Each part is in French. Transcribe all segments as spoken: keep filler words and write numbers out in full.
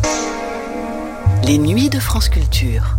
Les nuits de France Culture.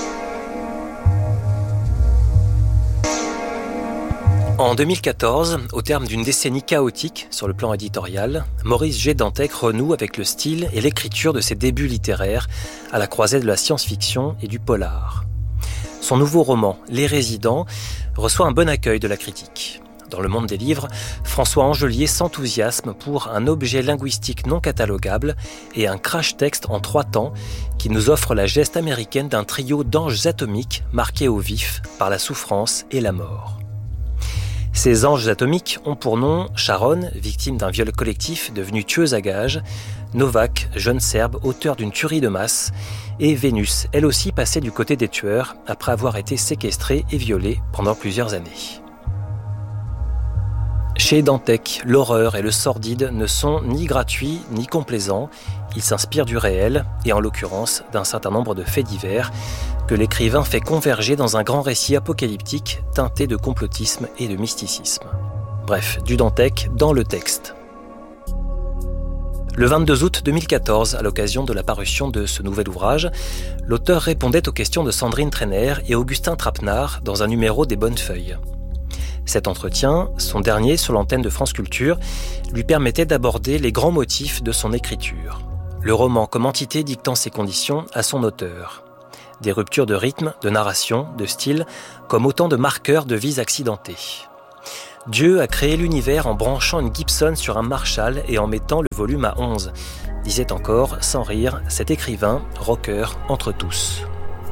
En deux mille quatorze, au terme d'une décennie chaotique sur le plan éditorial, Maurice G. Dantec renoue avec le style et l'écriture de ses débuts littéraires à la croisée de la science-fiction et du polar. Son nouveau roman, Les Résidents, reçoit un bon accueil de la critique. Dans le monde des livres, François Angelier s'enthousiasme pour un objet linguistique non catalogable et un crash-texte en trois temps qui nous offre la geste américaine d'un trio d'anges atomiques marqués au vif par la souffrance et la mort. Ces anges atomiques ont pour nom Sharon, victime d'un viol collectif devenue tueuse à gages, Novak, jeune Serbe, auteur d'une tuerie de masse, et Vénus, elle aussi passée du côté des tueurs après avoir été séquestrée et violée pendant plusieurs années. Chez Dantec, l'horreur et le sordide ne sont ni gratuits ni complaisants. Ils s'inspirent du réel, et en l'occurrence d'un certain nombre de faits divers, que l'écrivain fait converger dans un grand récit apocalyptique teinté de complotisme et de mysticisme. Bref, du Dantec dans le texte. Le vingt-deux août deux mille quatorze, à l'occasion de la parution de ce nouvel ouvrage, l'auteur répondait aux questions de Sandrine Trainer et Augustin Trapenard dans un numéro des Bonnes Feuilles. Cet entretien, son dernier sur l'antenne de France Culture, lui permettait d'aborder les grands motifs de son écriture. Le roman comme entité dictant ses conditions à son auteur. Des ruptures de rythme, de narration, de style, comme autant de marqueurs de vies accidentées. Dieu a créé l'univers en branchant une Gibson sur un Marshall et en mettant le volume à onze, disait encore, sans rire, cet écrivain, rocker entre tous.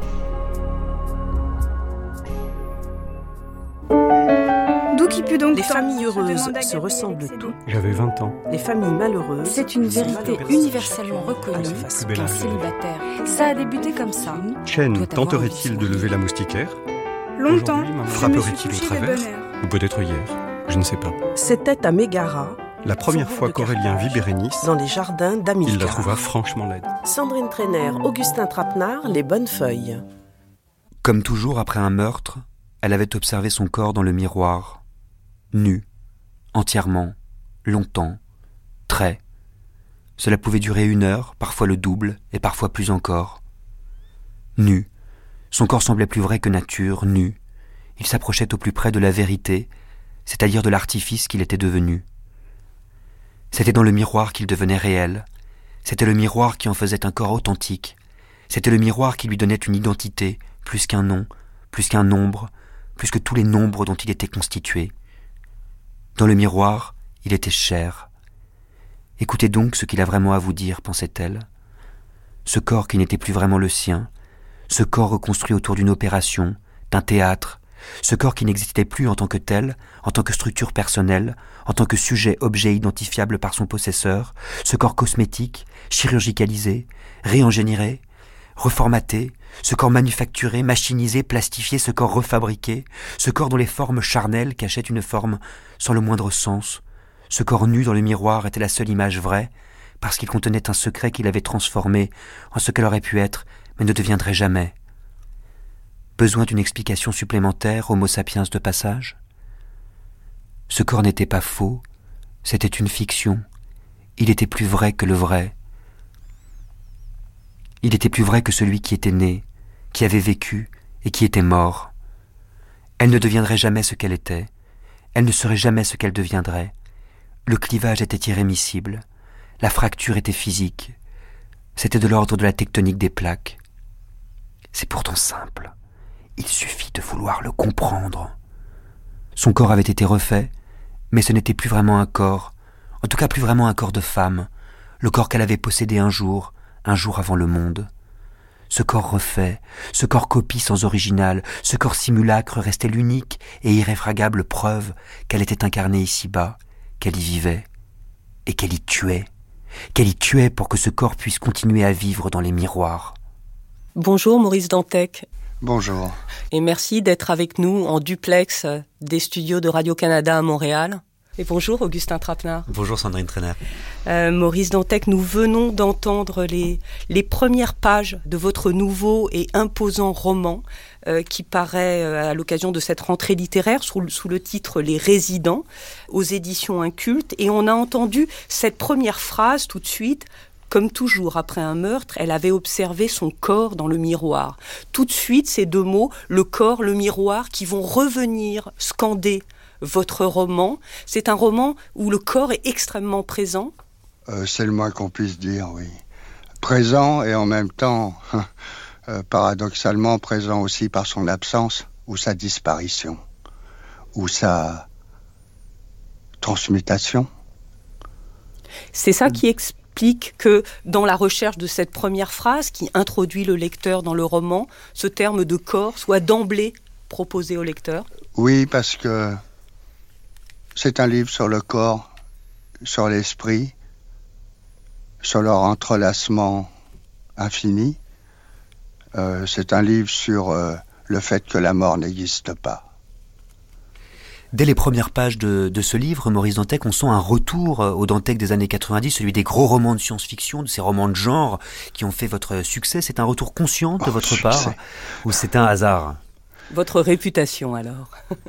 D'où qui put donc Les tant familles heureuses demanda se Gabriel ressemblent Excellé. toutes. J'avais vingt ans. Les familles malheureuses. C'est une vérité universellement reconnue Plus belle qu'un arrivée. célibataire. Ça a débuté comme ça. Chen Doit avoir tenterait-il de lever la moustiquaire? Longtemps, Aujourd'hui, maman. je me suis Frapperait-il au couché de travers? bonne heure. Ou peut-être hier. Je ne sais pas. C'était à Mégara, La première Faubourg fois de qu'Aurélien vit Bérénice, dans les jardins il d'Amilcar. la trouva franchement laide. Sandrine Trainer, Augustin Trapenard, Les Bonnes Feuilles. Comme toujours après un meurtre, elle avait observé son corps dans le miroir, nu, entièrement, longtemps, très. Cela pouvait durer une heure, parfois le double, et parfois plus encore. Nu, son corps semblait plus vrai que nature, nu. Il s'approchait au plus près de la vérité, c'est-à-dire de l'artifice qu'il était devenu. C'était dans le miroir qu'il devenait réel. C'était le miroir qui en faisait un corps authentique. C'était le miroir qui lui donnait une identité, plus qu'un nom, plus qu'un nombre, plus que tous les nombres dont il était constitué. Dans le miroir, il était chair. Écoutez donc ce qu'il a vraiment à vous dire, pensait-elle. Ce corps qui n'était plus vraiment le sien, ce corps reconstruit autour d'une opération, d'un théâtre, ce corps qui n'existait plus en tant que tel, en tant que structure personnelle, en tant que sujet-objet identifiable par son possesseur, ce corps cosmétique, chirurgicalisé, réingénieré, reformaté, ce corps manufacturé, machinisé, plastifié, ce corps refabriqué, ce corps dont les formes charnelles cachaient une forme sans le moindre sens, ce corps nu dans le miroir était la seule image vraie, parce qu'il contenait un secret qu'il avait transformé en ce qu'elle aurait pu être, mais ne deviendrait jamais. Besoin d'une explication supplémentaire, Homo sapiens de passage? Ce corps n'était pas faux, c'était une fiction. Il était plus vrai que le vrai. Il était plus vrai que celui qui était né, qui avait vécu et qui était mort. Elle ne deviendrait jamais ce qu'elle était. Elle ne serait jamais ce qu'elle deviendrait. Le clivage était irrémissible. La fracture était physique. C'était de l'ordre de la tectonique des plaques. C'est pourtant simple. Il suffit de vouloir le comprendre. Son corps avait été refait, mais ce n'était plus vraiment un corps, en tout cas plus vraiment un corps de femme, le corps qu'elle avait possédé un jour, un jour avant le monde. Ce corps refait, ce corps copie sans original, ce corps simulacre restait l'unique et irréfragable preuve qu'elle était incarnée ici-bas, qu'elle y vivait, et qu'elle y tuait, qu'elle y tuait pour que ce corps puisse continuer à vivre dans les miroirs. Bonjour Maurice Dantec. Bonjour. Et merci d'être avec nous en duplex des studios de Radio-Canada à Montréal. Et bonjour Augustin Trapenard. Bonjour Sandrine Trainer. Euh, Maurice Dantec, nous venons d'entendre les, les premières pages de votre nouveau et imposant roman euh, qui paraît euh, à l'occasion de cette rentrée littéraire sous, sous le titre « Les Résidents » aux éditions Incultes. Et on a entendu cette première phrase tout de suite. Comme toujours, après un meurtre, elle avait observé son corps dans le miroir. Tout de suite, ces deux mots, le corps, le miroir, qui vont revenir scander votre roman. C'est un roman où le corps est extrêmement présent. Euh, c'est le moins qu'on puisse dire, oui. Présent et en même temps, euh, paradoxalement, présent aussi par son absence ou sa disparition, ou sa transmutation. C'est ça qui explique que dans la recherche de cette première phrase qui introduit le lecteur dans le roman, ce terme de corps soit d'emblée proposé au lecteur. Oui, parce que c'est un livre sur le corps, sur l'esprit, sur leur entrelacement infini. Euh, c'est un livre sur euh, le fait que la mort n'existe pas. Dès les premières pages de, de ce livre, Maurice Dantec, on sent un retour au Dantec des années quatre-vingt-dix, celui des gros romans de science-fiction, de ces romans de genre qui ont fait votre succès. C'est un retour conscient de oh, votre succès. part ou c'est un hasard? Votre réputation, alors?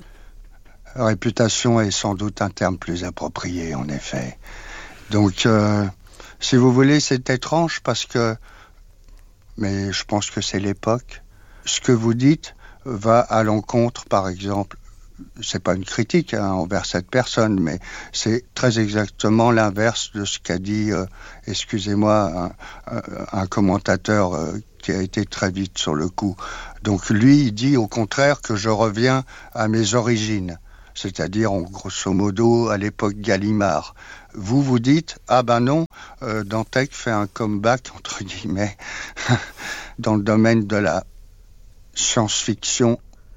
Réputation est sans doute un terme plus approprié, en effet. Donc, euh, si vous voulez, c'est étrange parce que, mais je pense que c'est l'époque, ce que vous dites va à l'encontre, par exemple, c'est pas une critique hein, envers cette personne, mais c'est très exactement l'inverse de ce qu'a dit, euh, excusez-moi, un, un, un commentateur euh, qui a été très vite sur le coup. Donc lui, il dit au contraire que je reviens à mes origines, c'est-à-dire, en grosso modo, à l'époque Gallimard. Vous, vous dites, ah ben non, euh, Dantec fait un comeback, entre guillemets, dans le domaine de la science-fiction.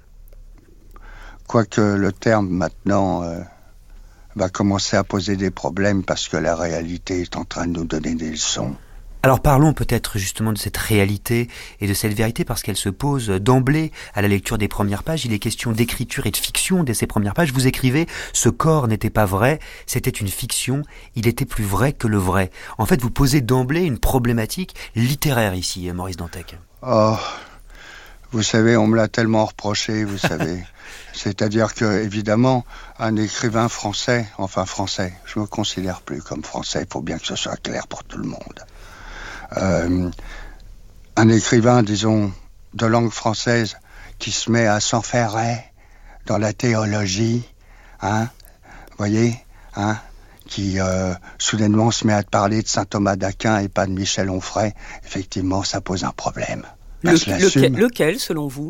Quoique le terme maintenant euh, va commencer à poser des problèmes parce que la réalité est en train de nous donner des leçons. Alors parlons peut-être justement de cette réalité et de cette vérité parce qu'elle se pose d'emblée à la lecture des premières pages. Il est question d'écriture et de fiction dès ces premières pages. Vous écrivez « Ce corps n'était pas vrai, c'était une fiction, il était plus vrai que le vrai ». En fait, vous posez d'emblée une problématique littéraire ici, Maurice Dantec. Oh, vous savez, on me l'a tellement reproché, vous savez. C'est-à-dire que, évidemment, un écrivain français, enfin français, je me considère plus comme français, il faut bien que ce soit clair pour tout le monde. Euh, un écrivain, disons, de langue française, qui se met à s'enferrer dans la théologie, hein, vous voyez, hein, qui euh, soudainement se met à parler de saint Thomas d'Aquin et pas de Michel Onfray, effectivement, ça pose un problème. Le, lequel, lequel, selon vous ?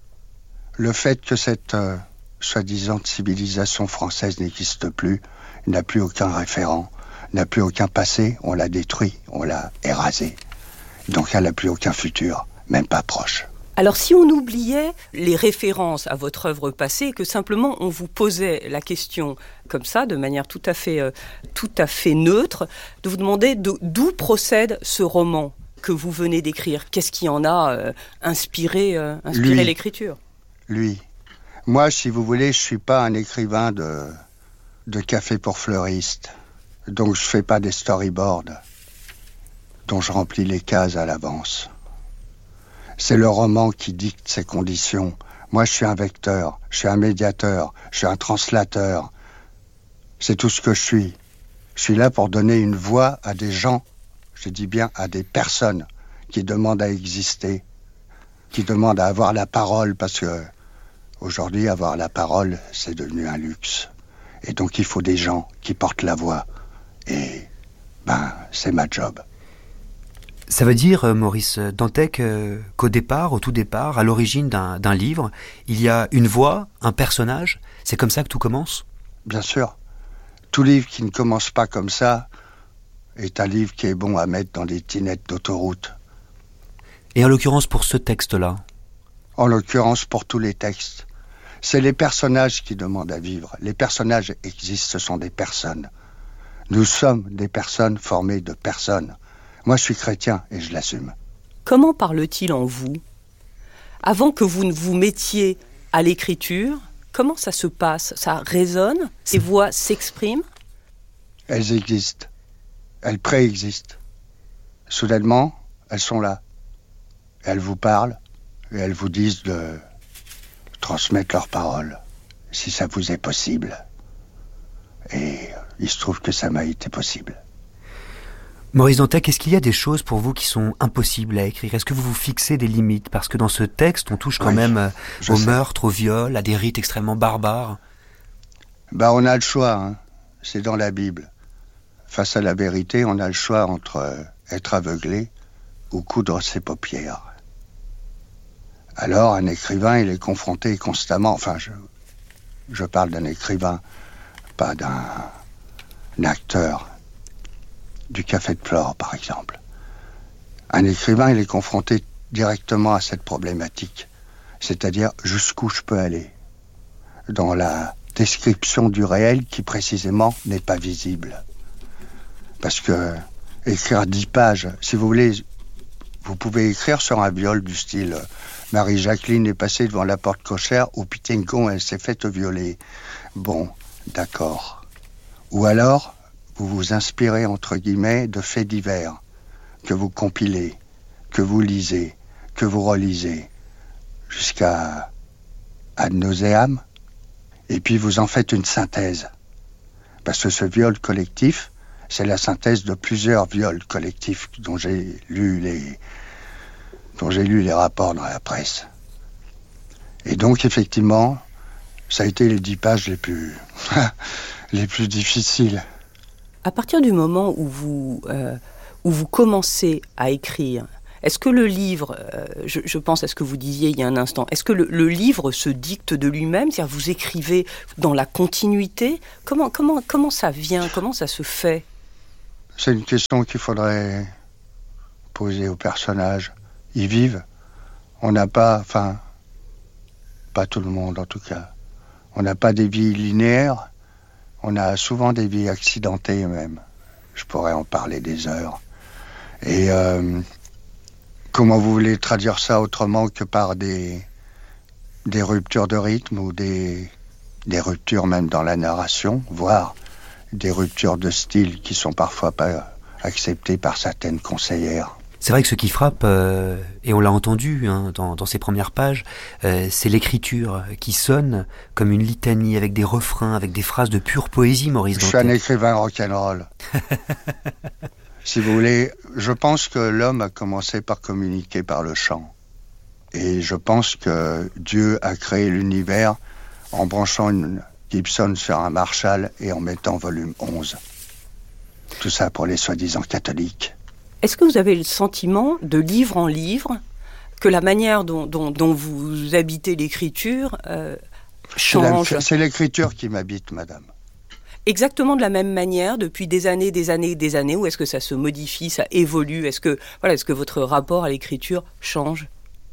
Le fait que cette euh, soi-disant civilisation française n'existe plus, n'a plus aucun référent, n'a plus aucun passé, on l'a détruit, on l'a érasé. Donc elle n'a plus aucun futur, même pas proche. Alors si on oubliait les références à votre œuvre passée et que simplement on vous posait la question comme ça, de manière tout à fait, euh, tout à fait neutre, de vous demander de, d'où procède ce roman que vous venez d'écrire ? Qu'est-ce qui en a euh, inspiré, euh, inspiré Lui. l'écriture ? Lui. Moi, si vous voulez, je suis pas un écrivain de, de café pour fleuristes. Donc je fais pas des storyboards dont je remplis les cases à l'avance. C'est le roman qui dicte ses conditions. Moi, je suis un vecteur, je suis un médiateur, je suis un translateur. C'est tout ce que je suis. Je suis là pour donner une voix à des gens, je dis bien à des personnes qui demandent à exister, qui demandent à avoir la parole, parce que aujourd'hui, avoir la parole, c'est devenu un luxe. Et donc, il faut des gens qui portent la voix. Et, ben, c'est ma job. Ça veut dire, Maurice Dantec, euh, qu'au départ, au tout départ, à l'origine d'un, d'un livre, il y a une voix, un personnage. C'est comme ça que tout commence ? Bien sûr. Tout livre qui ne commence pas comme ça est un livre qui est bon à mettre dans des tinettes d'autoroute. Et en l'occurrence pour ce texte-là ? En l'occurrence pour tous les textes. C'est les personnages qui demandent à vivre. Les personnages existent, ce sont des personnes. Nous sommes des personnes formées de personnes. Moi, je suis chrétien et je l'assume. Comment parle-t-il en vous ? Avant que vous ne vous mettiez à l'écriture, comment ça se passe ? Ça résonne ? Ces voix s'expriment ? Elles existent. Elles préexistent. Soudainement, elles sont là. Elles vous parlent et elles vous disent de transmettre leurs paroles, si ça vous est possible. Et il se trouve que ça m'a été possible. Maurice Dantec, est-ce qu'il y a des choses pour vous qui sont impossibles à écrire? Est-ce que vous vous fixez des limites? Parce que dans ce texte, on touche quand oui, même au sais. meurtre, au viol, à des rites extrêmement barbares. Bah, on a le choix, hein. C'est dans la Bible. Face à la vérité, on a le choix entre euh, être aveuglé ou coudre ses paupières. Alors, un écrivain, il est confronté constamment, enfin, je, je parle d'un écrivain, pas d'un acteur du Café de Flore, par exemple. Un écrivain, il est confronté directement à cette problématique, c'est-à-dire jusqu'où je peux aller, dans la description du réel qui, précisément, n'est pas visible. Parce que écrire dix pages, si vous voulez, vous pouvez écrire sur un viol du style « Marie-Jacqueline est passée devant la porte cochère, au Pitingon, elle s'est faite violer ». Bon, d'accord. Ou alors, vous vous inspirez, entre guillemets, de faits divers, que vous compilez, que vous lisez, que vous relisez, jusqu'à ad nauseam, et puis vous en faites une synthèse. Parce que ce viol collectif, c'est la synthèse de plusieurs viols collectifs dont j'ai lu les, dont j'ai lu les rapports dans la presse. Et donc, effectivement, ça a été les dix pages les plus, les plus difficiles. À partir du moment où vous, euh, où vous commencez à écrire, est-ce que le livre, euh, je, je pense à ce que vous disiez il y a un instant, est-ce que le, le livre se dicte de lui-même? C'est-à-dire vous écrivez dans la continuité? Comment, comment, comment ça vient? Comment ça se fait? C'est une question qu'il faudrait poser aux personnages. Ils vivent. On n'a pas, enfin, pas tout le monde en tout cas, on n'a pas des vies linéaires. On a souvent des vies accidentées même. Je pourrais en parler des heures. Et euh, comment vous voulez traduire ça autrement que par des, des ruptures de rythme ou des, des ruptures même dans la narration, voire des ruptures de style qui sont parfois pas acceptées par certaines conseillères. C'est vrai que ce qui frappe, euh, et on l'a entendu hein, dans, dans ces premières pages, euh, c'est l'écriture qui sonne comme une litanie avec des refrains, avec des phrases de pure poésie, Maurice Dantec. Je suis un écrivain rock'n'roll. Si vous voulez, je pense que l'homme a commencé par communiquer par le chant. Et je pense que Dieu a créé l'univers en branchant une Gibson sur un Marshall et en mettant volume onze. Tout ça pour les soi-disant catholiques. Est-ce que vous avez le sentiment, de livre en livre, que la manière dont, dont, dont vous habitez l'écriture euh, change? C'est, la, c'est l'écriture qui m'habite, madame. Exactement de la même manière, depuis des années, des années, des années, ou est-ce que ça se modifie, ça évolue? Est-ce que, voilà, est-ce que votre rapport à l'écriture change?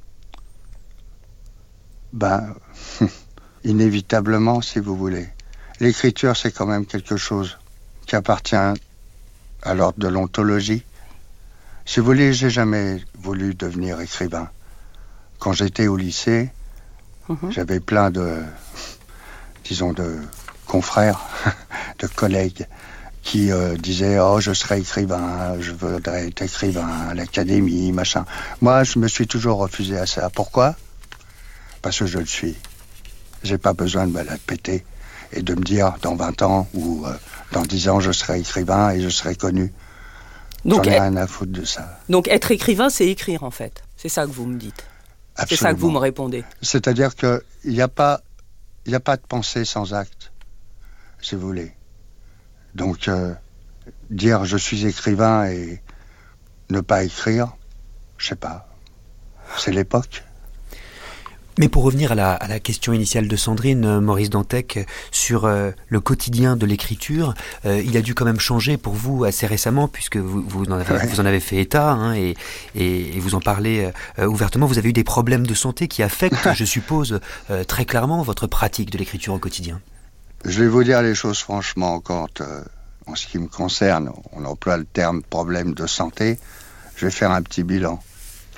Ben, inévitablement, si vous voulez. L'écriture, c'est quand même quelque chose qui appartient à l'ordre de l'ontologie. Si vous voulez, j'ai jamais voulu devenir écrivain. Quand j'étais au lycée, mmh. j'avais plein de, disons, de confrères, de collègues qui euh, disaient « Oh, je serai écrivain, je voudrais être écrivain à l'académie, machin. » Moi, je me suis toujours refusé à ça. Pourquoi? Parce que je le suis. J'ai pas besoin de me la péter et de me dire dans vingt ans ou euh, dans dix ans, je serai écrivain et je serai connu. Donc, J'en ai rien à foutre de ça. Donc être écrivain, c'est écrire en fait. C'est ça que vous me dites. Absolument. C'est ça que vous me répondez. C'est-à-dire qu'il n'y a pas, il n'y a pas de pensée sans acte, si vous voulez. Donc euh, dire je suis écrivain et ne pas écrire, je sais pas. C'est l'époque. Mais pour revenir à la, à la question initiale de Sandrine, euh, Maurice Dantec, sur euh, le quotidien de l'écriture, euh, il a dû quand même changer pour vous assez récemment, puisque vous, vous, en, avez, ouais. vous en avez fait état, hein, et, et, et vous en parlez euh, ouvertement. Vous avez eu des problèmes de santé qui affectent, je suppose, euh, très clairement votre pratique de l'écriture au quotidien. Je vais vous dire les choses franchement. Quand, euh, en ce qui me concerne, on emploie le terme problème de santé, je vais faire un petit bilan. Ok ?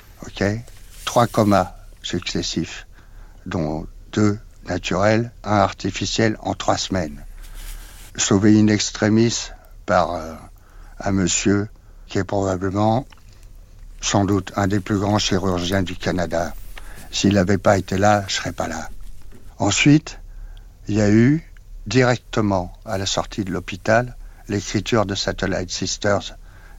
Trois comas successifs, dont deux naturels, un artificiel en trois semaines. Sauvé in extremis par euh, un monsieur qui est probablement, sans doute, un des plus grands chirurgiens du Canada. S'il n'avait pas été là, je ne serais pas là. Ensuite, il y a eu, directement à la sortie de l'hôpital, l'écriture de Satellite Sisters,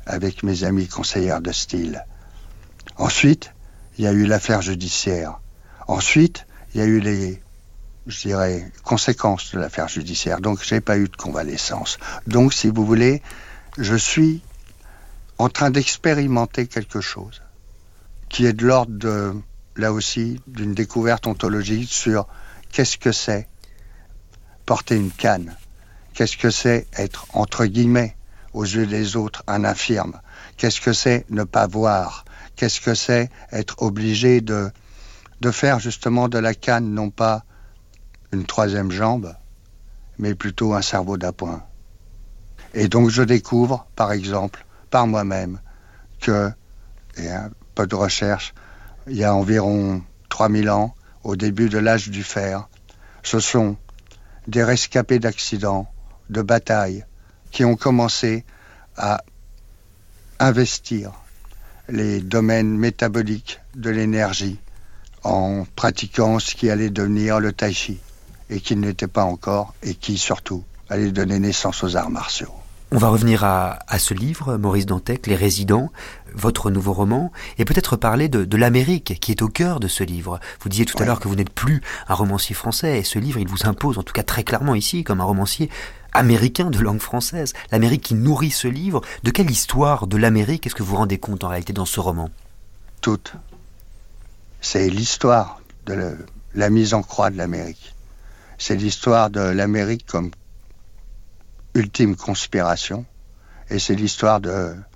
avec mes amis conseillères de style. Ensuite, il y a eu l'affaire judiciaire. Ensuite, il y a eu les, je dirais, conséquences de l'affaire judiciaire. Donc, j'ai pas eu de convalescence. Donc, si vous voulez, je suis en train d'expérimenter quelque chose qui est de l'ordre de, là aussi, d'une découverte ontologique sur qu'est-ce que c'est porter une canne, qu'est-ce que c'est être, entre guillemets, aux yeux des autres, un infirme, qu'est-ce que c'est ne pas voir, qu'est-ce que c'est être obligé de, de faire justement de la canne, non pas une troisième jambe, mais plutôt un cerveau d'appoint. Et donc je découvre, par exemple, par moi-même, que, et un peu de recherche, il y a environ trois mille ans, au début de l'âge du fer, ce sont des rescapés d'accidents, de batailles, qui ont commencé à investir les domaines métaboliques de l'énergie en pratiquant ce qui allait devenir le tai chi, et qui n'était pas encore, et qui surtout allait donner naissance aux arts martiaux. On va revenir à, à ce livre, Maurice Dantec, Les Résidents, votre nouveau roman, et peut-être parler de, de l'Amérique qui est au cœur de ce livre. Vous disiez tout ouais. à l'heure que vous n'êtes plus un romancier français, et ce livre, il vous impose, en tout cas très clairement ici, comme un romancier américain de langue française. L'Amérique qui nourrit ce livre. De quelle histoire de l'Amérique est-ce que vous vous rendez compte en réalité dans ce roman ? Toute. C'est l'histoire de le, la mise en croix de l'Amérique. C'est l'histoire de l'Amérique comme ultime conspiration, et c'est l'histoire de